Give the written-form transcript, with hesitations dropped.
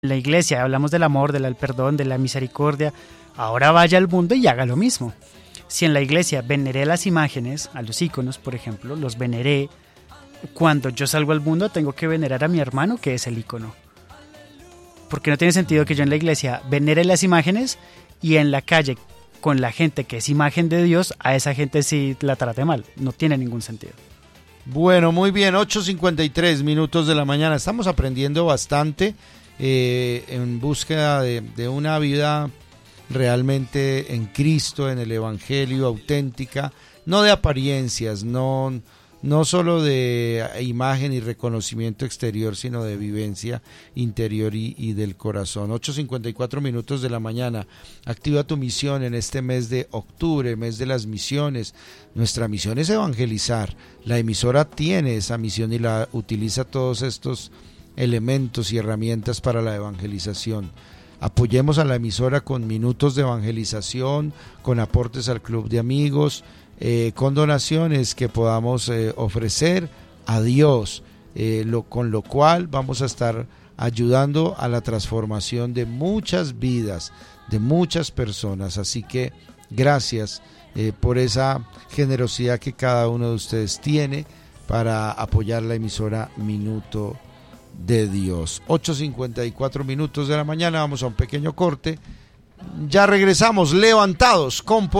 En la iglesia hablamos del amor, del perdón, de la misericordia. Ahora vaya al mundo y haga lo mismo. Si en la iglesia veneré las imágenes, a los íconos, por ejemplo, los veneré, cuando yo salgo al mundo tengo que venerar a mi hermano, que es el ícono. Porque no tiene sentido que yo en la iglesia venere las imágenes y en la calle, con la gente que es imagen de Dios, a esa gente sí la trate mal. No tiene ningún sentido. Bueno, muy bien, 8:53 minutos de la mañana. Estamos aprendiendo bastante en búsqueda de una vida realmente en Cristo, en el Evangelio, auténtica, no de apariencias, no solo de imagen y reconocimiento exterior, sino de vivencia interior y del corazón. 8:54 minutos de la mañana. Activa tu misión en este mes de octubre, mes de las misiones. Nuestra misión es evangelizar. La emisora tiene esa misión y la utiliza todos estos elementos y herramientas para la evangelización. Apoyemos a la emisora con minutos de evangelización, con aportes al club de amigos, con donaciones que podamos ofrecer a Dios, con lo cual vamos a estar ayudando a la transformación de muchas vidas, de muchas personas. Así que gracias por esa generosidad que cada uno de ustedes tiene para apoyar la emisora Minuto de Dios. 8:54 minutos de la mañana, vamos a un pequeño corte. Ya regresamos levantados con